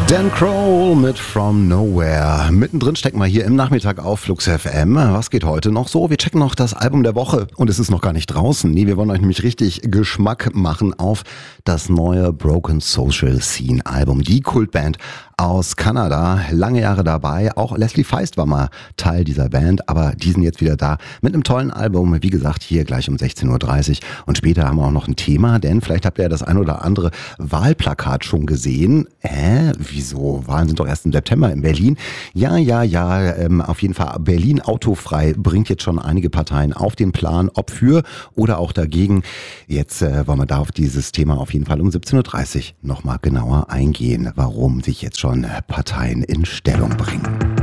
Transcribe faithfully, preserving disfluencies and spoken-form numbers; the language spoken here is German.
Dan Kroll mit From Nowhere. Mittendrin stecken wir hier im Nachmittag auf Flux F M. Was geht heute noch so? Wir checken noch das Album der Woche und es ist noch gar nicht draußen. Nee, wir wollen euch nämlich richtig Geschmack machen auf das neue Broken Social Scene Album. Die Kultband aus Kanada, lange Jahre dabei. Auch Leslie Feist war mal Teil dieser Band, aber die sind jetzt wieder da mit einem tollen Album. Wie gesagt, hier gleich um sechzehn Uhr dreißig. Und später haben wir auch noch ein Thema, denn vielleicht habt ihr ja das ein oder andere Wahlplakat schon gesehen. Hä? Wieso? Wahlen sind doch erst im September in Berlin. Ja, ja, ja, ähm, auf jeden Fall Berlin autofrei bringt jetzt schon einige Parteien auf den Plan, ob für oder auch dagegen. Jetzt äh, wollen wir da auf dieses Thema auf jeden Fall um siebzehn Uhr dreißig nochmal genauer eingehen, warum sich jetzt schon Parteien in Stellung bringen.